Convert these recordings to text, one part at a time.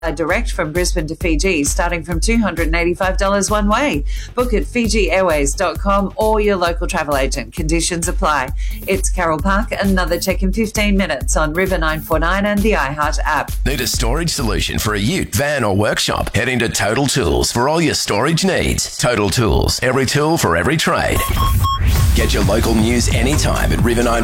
direct from Brisbane to Fiji, starting from $285 one way. Book at FijiAirways.com or your local travel agent. Conditions apply. It's Carol Park. Another check in 15 minutes on River 949 and the iHeart app. Need a storage solution for a ute, van or workshop? Head into Total Tools for all your storage needs. Total Tools. Every tool for every trade. Get your local news anytime at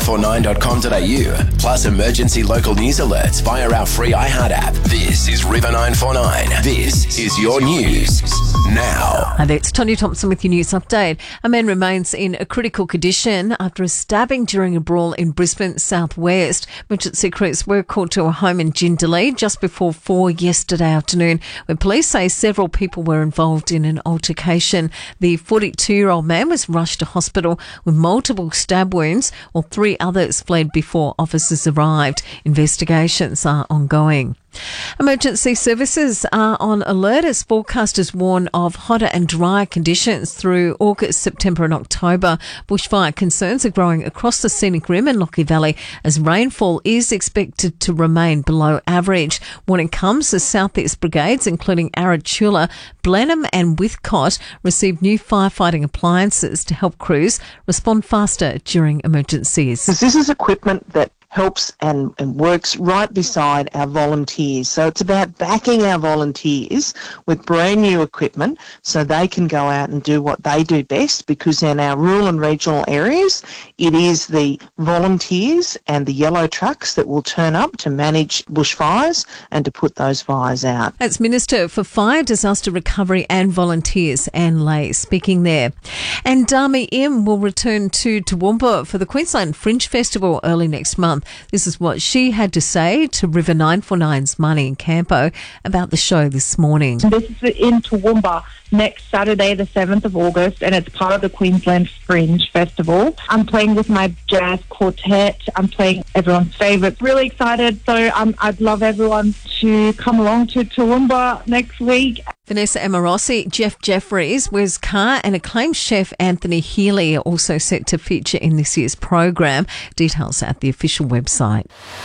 river949.com.au. Plus emergency local news alerts via our free iHeart app. This is River 949. This is your news now. Hi there, it's Tony Thompson with your news update. A man remains in a critical condition after a stabbing during a brawl in Brisbane southwest. Emergency crews were called to a home in Jindalee just before 4 yesterday afternoon, where police say several people were involved in an altercation. The 42-year-old man was rushed to hospital with multiple stab wounds, while 3 others fled before officers arrived. Investigations are ongoing. Emergency services are on alert as forecasters warn of hotter and drier conditions through August, September and October. Bushfire concerns are growing across the Scenic Rim and Lockie Valley as rainfall is expected to remain below average. Warning comes as Southeast Brigades, including Arachula, Blenheim and Withcott, receive new firefighting appliances to help crews respond faster during emergencies. This is equipment that helps and works right beside our volunteers. So it's about backing our volunteers with brand new equipment so they can go out and do what they do best, because in our rural and regional areas, it is the volunteers and the yellow trucks that will turn up to manage bushfires and to put those fires out. That's Minister for Fire, Disaster Recovery and Volunteers, Anne Lay, speaking there. And Dami Im will return to Toowoomba for the Queensland Fringe Festival early next month. This is what she had to say to River 949's Marnie Campo about the show this morning. This is in Toowoomba next Saturday, the 7th of August, and it's part of the Queensland Fringe Festival. I'm playing with my jazz quartet. I'm playing everyone's favourite. Really excited. So I'd love everyone to come along to Toowoomba next week. Vanessa Amorosi, Jeff Jeffries, Wes Carr and acclaimed chef Anthony Healy are also set to feature in this year's program. Details at the official website.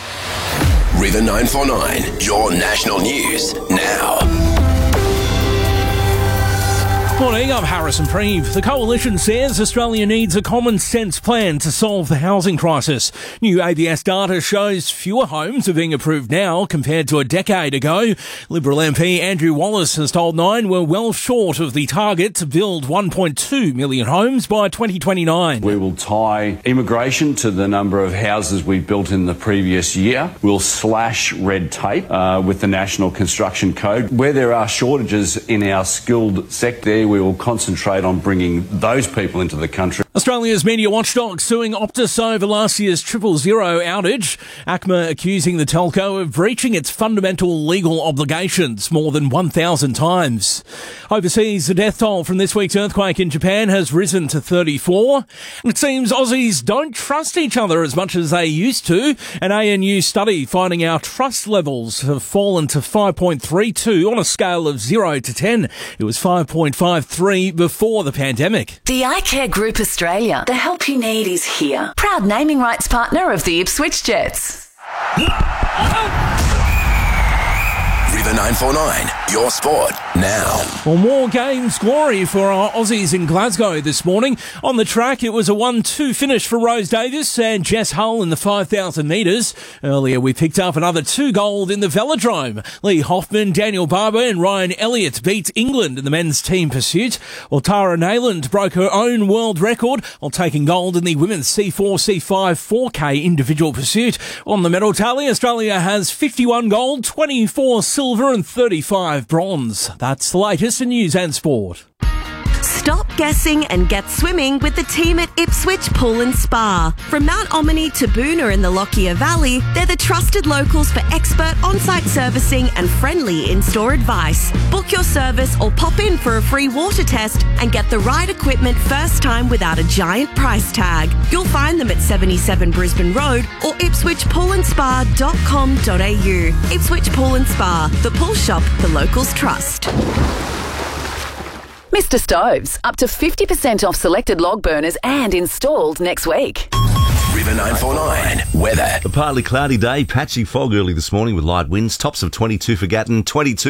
River 949, your national news now. Morning, I'm Harrison Preeve. The Coalition says Australia needs a common sense plan to solve the housing crisis. New ABS data shows fewer homes are being approved now compared to a decade ago. Liberal MP Andrew Wallace has told Nine we're well short of the target to build 1.2 million homes by 2029. We will tie immigration to the number of houses we built in the previous year. We'll slash red tape with the National Construction Code. Where there are shortages in our skilled sector, we will concentrate on bringing those people into the country. Australia's media watchdog suing Optus over last year's 000 outage. ACMA accusing the telco of breaching its fundamental legal obligations more than 1,000 times. Overseas, the death toll from this week's earthquake in Japan has risen to 34. It seems Aussies don't trust each other as much as they used to. An ANU study finding our trust levels have fallen to 5.32 on a scale of 0 to 10. It was 5.53 before the pandemic. The iCare Group Australia. The help you need is here. Proud naming rights partner of the Ipswich Jets. River 949, your sport now. Well, more games glory for our Aussies in Glasgow this morning. On the track, it was a 1-2 finish for Rose Davis and Jess Hull in the 5,000 metres. Earlier, we picked up another 2 gold in the velodrome. Lee Hoffman, Daniel Barber and Ryan Elliott beat England in the men's team pursuit, while Tara Nayland broke her own world record while taking gold in the women's C4, C5, 4K individual pursuit. On the medal tally, Australia has 51 gold, 24 silver and 35 bronze. That's the latest in news and sport. Stop guessing and get swimming with the team at Ipswich Pool and Spa. From Mount Ommaney to Boona in the Lockyer Valley, they're the trusted locals for expert on-site servicing and friendly in-store advice. Book your service or pop in for a free water test and get the right equipment first time without a giant price tag. You'll find them at 77 Brisbane Road or ipswichpoolandspa.com.au. Ipswich Pool and Spa, the pool shop the locals trust. Mr. Stoves, up to 50% off selected log burners and installed next week. River 949 weather. A partly cloudy day, patchy fog early this morning with light winds. Tops of 22 for Gatton, 22